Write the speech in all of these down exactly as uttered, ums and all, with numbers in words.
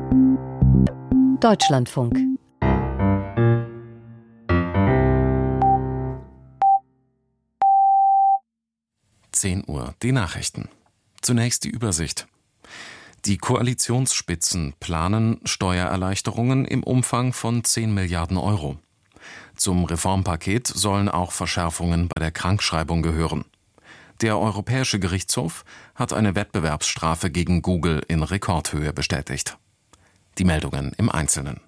Deutschlandfunk. zehn Uhr, die Nachrichten. Zunächst die Übersicht. Die Koalitionsspitzen planen Steuererleichterungen im Umfang von zehn Milliarden Euro. Zum Reformpaket sollen auch Verschärfungen bei der Krankschreibung gehören. Der Europäische Gerichtshof hat eine Wettbewerbsstrafe gegen Google in Rekordhöhe bestätigt. Die Meldungen im Einzelnen.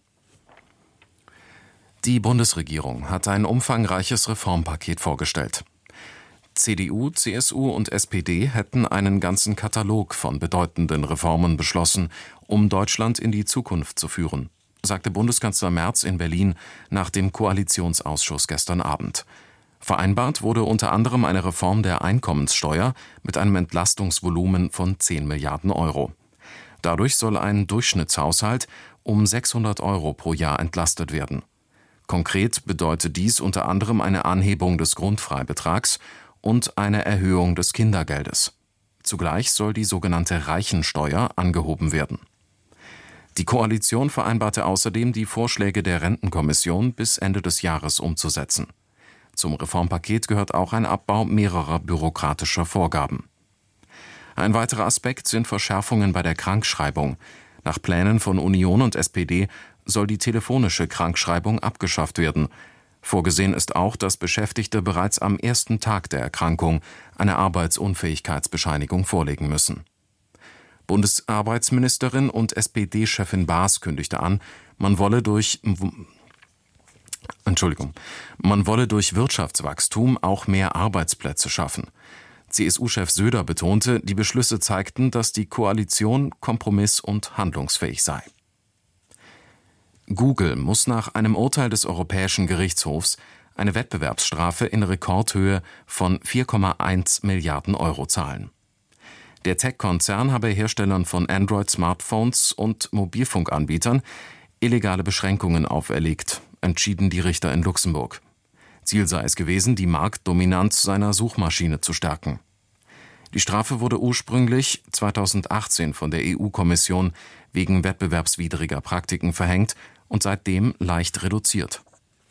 Die Bundesregierung hat ein umfangreiches Reformpaket vorgestellt. C D U, C S U und S P D hätten einen ganzen Katalog von bedeutenden Reformen beschlossen, um Deutschland in die Zukunft zu führen, sagte Bundeskanzler Merz in Berlin nach dem Koalitionsausschuss gestern Abend. Vereinbart wurde unter anderem eine Reform der Einkommenssteuer mit einem Entlastungsvolumen von zehn Milliarden Euro. Dadurch soll ein Durchschnittshaushalt um sechshundert Euro pro Jahr entlastet werden. Konkret bedeutet dies unter anderem eine Anhebung des Grundfreibetrags und eine Erhöhung des Kindergeldes. Zugleich soll die sogenannte Reichensteuer angehoben werden. Die Koalition vereinbarte außerdem, die Vorschläge der Rentenkommission bis Ende des Jahres umzusetzen. Zum Reformpaket gehört auch ein Abbau mehrerer bürokratischer Vorgaben. Ein weiterer Aspekt sind Verschärfungen bei der Krankschreibung. Nach Plänen von Union und S P D soll die telefonische Krankschreibung abgeschafft werden. Vorgesehen ist auch, dass Beschäftigte bereits am ersten Tag der Erkrankung eine Arbeitsunfähigkeitsbescheinigung vorlegen müssen. Bundesarbeitsministerin und S P D-Chefin Baas kündigte an, man wolle durch Entschuldigung, man wolle durch Wirtschaftswachstum auch mehr Arbeitsplätze schaffen. C S U-Chef Söder betonte, die Beschlüsse zeigten, dass die Koalition kompromiss- und handlungsfähig sei. Google muss nach einem Urteil des Europäischen Gerichtshofs eine Wettbewerbsstrafe in Rekordhöhe von vier Komma eins Milliarden Euro zahlen. Der Tech-Konzern habe Herstellern von Android-Smartphones und Mobilfunkanbietern illegale Beschränkungen auferlegt, entschieden die Richter in Luxemburg. Ziel sei es gewesen, die Marktdominanz seiner Suchmaschine zu stärken. Die Strafe wurde ursprünglich zweitausendachtzehn von der E U-Kommission wegen wettbewerbswidriger Praktiken verhängt und seitdem leicht reduziert.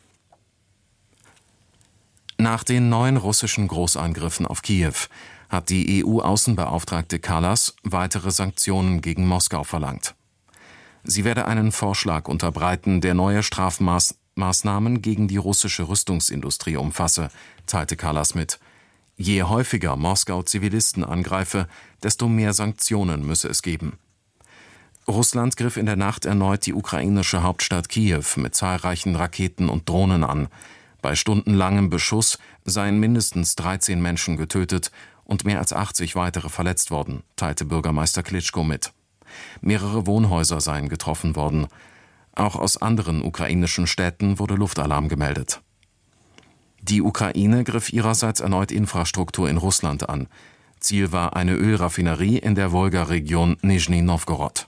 Nach den neuen russischen Großangriffen auf Kiew hat die E U-Außenbeauftragte Kallas weitere Sanktionen gegen Moskau verlangt. Sie werde einen Vorschlag unterbreiten, der neue Strafmaßnahmen gegen die russische Rüstungsindustrie umfasse, teilte Kallas mit. Je häufiger Moskau Zivilisten angreife, desto mehr Sanktionen müsse es geben. Russland griff in der Nacht erneut die ukrainische Hauptstadt Kiew mit zahlreichen Raketen und Drohnen an. Bei stundenlangem Beschuss seien mindestens dreizehn Menschen getötet und mehr als achtzig weitere verletzt worden, teilte Bürgermeister Klitschko mit. Mehrere Wohnhäuser seien getroffen worden. Auch aus anderen ukrainischen Städten wurde Luftalarm gemeldet. Die Ukraine griff ihrerseits erneut Infrastruktur in Russland an. Ziel war eine Ölraffinerie in der Wolga-Region Nischni Nowgorod.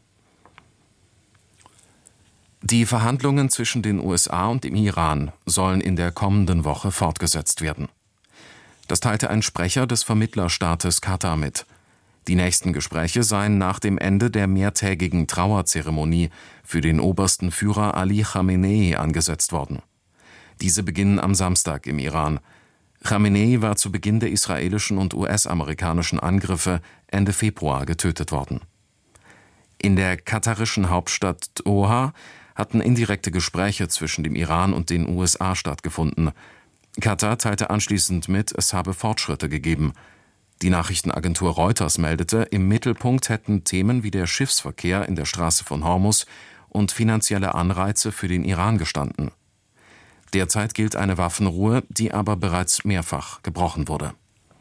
Die Verhandlungen zwischen den U S A und dem Iran sollen in der kommenden Woche fortgesetzt werden. Das teilte ein Sprecher des Vermittlerstaates Katar mit. Die nächsten Gespräche seien nach dem Ende der mehrtägigen Trauerzeremonie für den obersten Führer Ali Khamenei angesetzt worden. Diese beginnen am Samstag im Iran. Khamenei war zu Beginn der israelischen und U S-amerikanischen Angriffe Ende Februar getötet worden. In der katarischen Hauptstadt Doha hatten indirekte Gespräche zwischen dem Iran und den U S A stattgefunden. Katar teilte anschließend mit, es habe Fortschritte gegeben. Die Nachrichtenagentur Reuters meldete, im Mittelpunkt hätten Themen wie der Schiffsverkehr in der Straße von Hormuz und finanzielle Anreize für den Iran gestanden. Derzeit gilt eine Waffenruhe, die aber bereits mehrfach gebrochen wurde.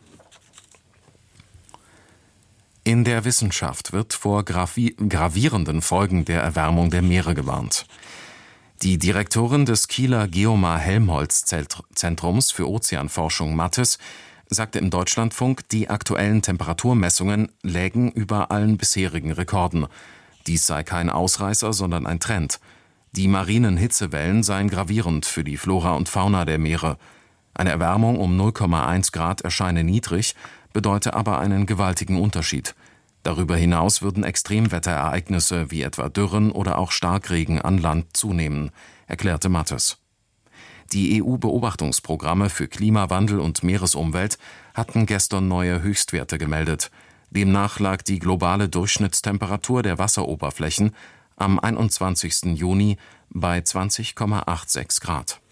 In der Wissenschaft wird vor gravi- gravierenden Folgen der Erwärmung der Meere gewarnt. Die Direktorin des Kieler Geomar-Helmholtz-Zentrums für Ozeanforschung Mattes sagte im Deutschlandfunk, die aktuellen Temperaturmessungen lägen über allen bisherigen Rekorden. Dies sei kein Ausreißer, sondern ein Trend. Die marinen Hitzewellen seien gravierend für die Flora und Fauna der Meere. Eine Erwärmung um null Komma eins Grad erscheine niedrig, bedeute aber einen gewaltigen Unterschied. Darüber hinaus würden Extremwetterereignisse wie etwa Dürren oder auch Starkregen an Land zunehmen, erklärte Mattes. Die E U-Beobachtungsprogramme für Klimawandel und Meeresumwelt hatten gestern neue Höchstwerte gemeldet. Demnach lag die globale Durchschnittstemperatur der Wasseroberflächen am einundzwanzigsten Juni bei zwanzig Komma sechsundachtzig Grad.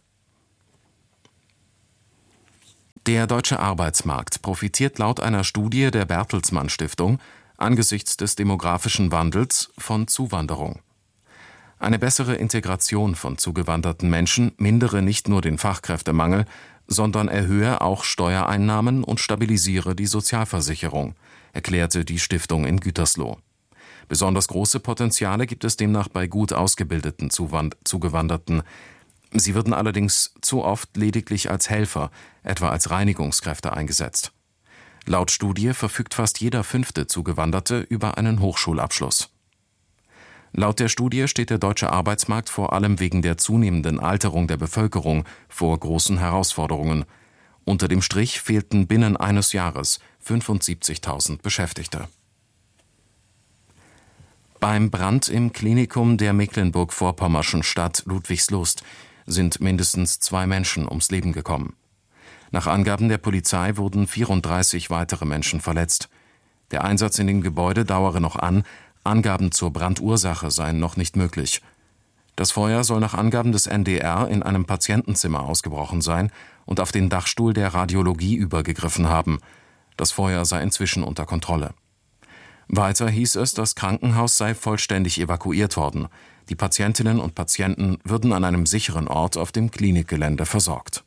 Der deutsche Arbeitsmarkt profitiert laut einer Studie der Bertelsmann Stiftung angesichts des demografischen Wandels von Zuwanderung. Eine bessere Integration von zugewanderten Menschen mindere nicht nur den Fachkräftemangel, sondern erhöhe auch Steuereinnahmen und stabilisiere die Sozialversicherung, erklärte die Stiftung in Gütersloh. Besonders große Potenziale gibt es demnach bei gut ausgebildeten Zuwand- Zugewanderten. Sie würden allerdings zu oft lediglich als Helfer, etwa als Reinigungskräfte eingesetzt. Laut Studie verfügt fast jeder fünfte Zugewanderte über einen Hochschulabschluss. Laut der Studie steht der deutsche Arbeitsmarkt vor allem wegen der zunehmenden Alterung der Bevölkerung vor großen Herausforderungen. Unter dem Strich fehlten binnen eines Jahres fünfundsiebzigtausend Beschäftigte. Beim Brand im Klinikum der mecklenburg-vorpommerschen Stadt Ludwigslust sind mindestens zwei Menschen ums Leben gekommen. Nach Angaben der Polizei wurden vierunddreißig weitere Menschen verletzt. Der Einsatz in dem Gebäude dauere noch an, Angaben zur Brandursache seien noch nicht möglich. Das Feuer soll nach Angaben des N D R in einem Patientenzimmer ausgebrochen sein und auf den Dachstuhl der Radiologie übergegriffen haben. Das Feuer sei inzwischen unter Kontrolle. Weiter hieß es, das Krankenhaus sei vollständig evakuiert worden. Die Patientinnen und Patienten würden an einem sicheren Ort auf dem Klinikgelände versorgt.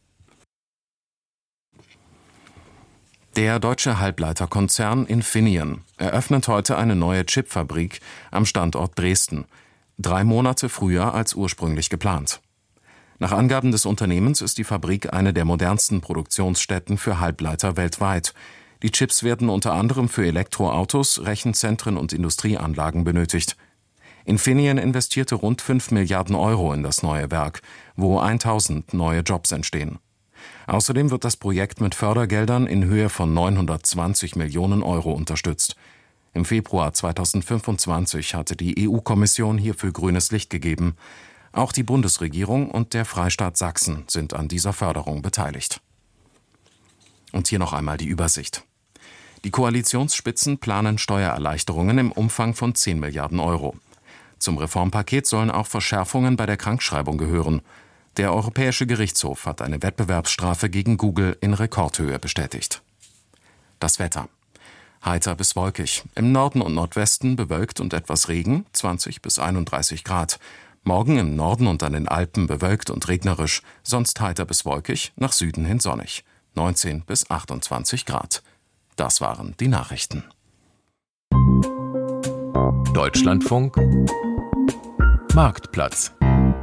Der deutsche Halbleiterkonzern Infineon eröffnet heute eine neue Chipfabrik am Standort Dresden, drei Monate früher als ursprünglich geplant. Nach Angaben des Unternehmens ist die Fabrik eine der modernsten Produktionsstätten für Halbleiter weltweit. Die Chips werden unter anderem für Elektroautos, Rechenzentren und Industrieanlagen benötigt. Infineon investierte rund fünf Milliarden Euro in das neue Werk, wo tausend neue Jobs entstehen. Außerdem wird das Projekt mit Fördergeldern in Höhe von neunhundertzwanzig Millionen Euro unterstützt. Im Februar zweitausendfünfundzwanzig hatte die E U-Kommission hierfür grünes Licht gegeben. Auch die Bundesregierung und der Freistaat Sachsen sind an dieser Förderung beteiligt. Und hier noch einmal die Übersicht. Die Koalitionsspitzen planen Steuererleichterungen im Umfang von zehn Milliarden Euro. Zum Reformpaket sollen auch Verschärfungen bei der Krankschreibung gehören. Der Europäische Gerichtshof hat eine Wettbewerbsstrafe gegen Google in Rekordhöhe bestätigt. Das Wetter. Heiter bis wolkig. Im Norden und Nordwesten bewölkt und etwas Regen, zwanzig bis einunddreißig Grad. Morgen im Norden und an den Alpen bewölkt und regnerisch, sonst heiter bis wolkig, nach Süden hin sonnig, neunzehn bis achtundzwanzig Grad. Das waren die Nachrichten. Deutschlandfunk Marktplatz.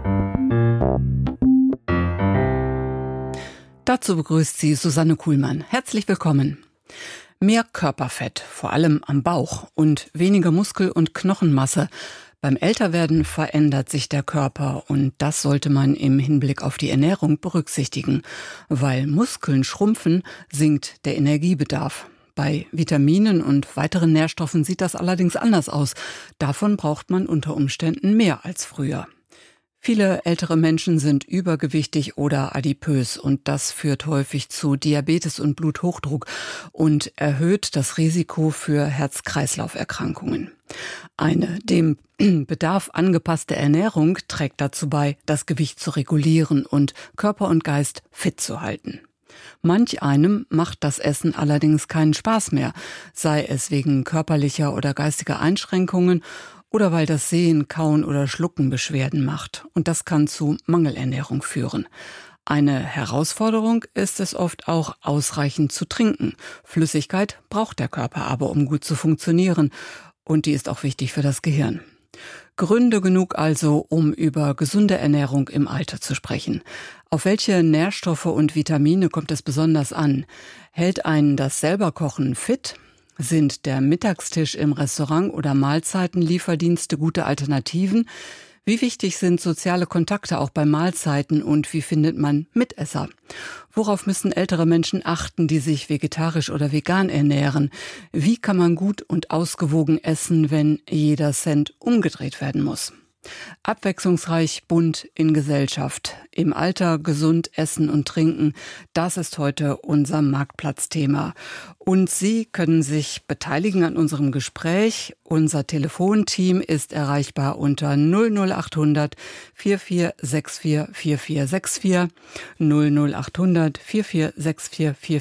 Dazu begrüßt sie Susanne Kuhlmann. Herzlich willkommen. Mehr Körperfett, vor allem am Bauch, und weniger Muskel- und Knochenmasse. Beim Älterwerden verändert sich der Körper und das sollte man im Hinblick auf die Ernährung berücksichtigen. Weil Muskeln schrumpfen, sinkt der Energiebedarf. Bei Vitaminen und weiteren Nährstoffen sieht das allerdings anders aus. Davon braucht man unter Umständen mehr als früher. Viele ältere Menschen sind übergewichtig oder adipös und das führt häufig zu Diabetes und Bluthochdruck und erhöht das Risiko für Herz-Kreislauf-Erkrankungen. Eine dem Bedarf angepasste Ernährung trägt dazu bei, das Gewicht zu regulieren und Körper und Geist fit zu halten. Manch einem macht das Essen allerdings keinen Spaß mehr, sei es wegen körperlicher oder geistiger Einschränkungen oder weil das Sehen, Kauen oder Schlucken Beschwerden macht. Und das kann zu Mangelernährung führen. Eine Herausforderung ist es oft auch, ausreichend zu trinken. Flüssigkeit braucht der Körper aber, um gut zu funktionieren. Und die ist auch wichtig für das Gehirn. Gründe genug also, um über gesunde Ernährung im Alter zu sprechen. Auf welche Nährstoffe und Vitamine kommt es besonders an? Hält einen das Selberkochen fit? Sind der Mittagstisch im Restaurant oder Mahlzeitenlieferdienste gute Alternativen? Wie wichtig sind soziale Kontakte auch bei Mahlzeiten und wie findet man Mitesser? Worauf müssen ältere Menschen achten, die sich vegetarisch oder vegan ernähren? Wie kann man gut und ausgewogen essen, wenn jeder Cent umgedreht werden muss? Abwechslungsreich, bunt in Gesellschaft, im Alter gesund essen und trinken, das ist heute unser Marktplatzthema. Und Sie können sich beteiligen an unserem Gespräch. Unser Telefonteam ist erreichbar unter null null achthundert vierundvierzig sechsundvierzig vierundvierzig sechsundvierzig null null achthundert vierundvierzig sechsundvierzig